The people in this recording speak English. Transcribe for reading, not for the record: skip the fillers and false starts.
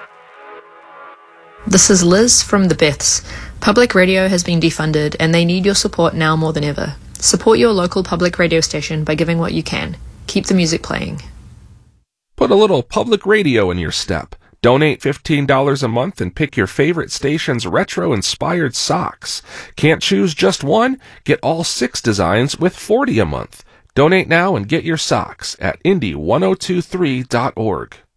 This is Liz from The Beths. Public radio has been defunded and they need your support now more than ever. Support your local public radio station by giving what you can. Keep the music playing. Put a little public radio in your step. Donate $15 a month and pick your favorite station's retro-inspired socks. Can't choose just one? Get all 6 designs with $40 a month. Donate now and get your socks at indie1023.org.